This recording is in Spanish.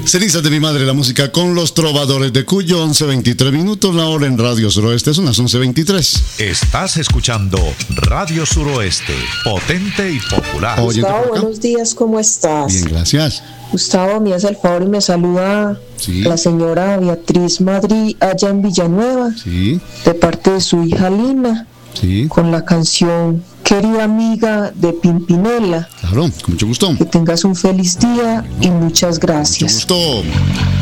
Cenizas de mi madre, la música con los trovadores de Cuyo, 11:23 minutos, la hora en Radio Suroeste, son las 11:23. Estás escuchando Radio Suroeste, potente y popular. Gustavo, buenos días, ¿cómo estás? Bien, gracias. Gustavo, me hace el favor y me saluda la señora Beatriz Madrid allá en Villanueva, de parte de su hija Lina, con la canción Querida Amiga de Pimpinela. Claro, con mucho gusto. Que tengas un feliz día y muchas gracias. Mucho gusto.